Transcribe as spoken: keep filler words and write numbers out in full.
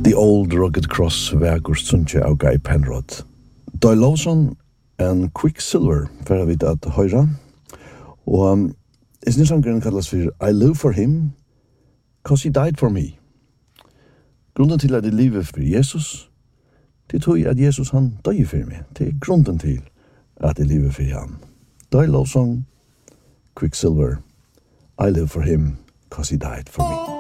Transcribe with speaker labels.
Speaker 1: The Old Rugged Cross Vagurs Sunche av Guy Penrod. Doyle Lawson and Quicksilver for vi at høyra. Og um, is nye sangren kallas for I live for him cause he died for me. Grunden til at jeg lever for Jesus, det tror jeg at Jesus han døg for meg. Det er grunden til at jeg lever for han. Doyle Lawson, Quicksilver, I live for him cause he died for me.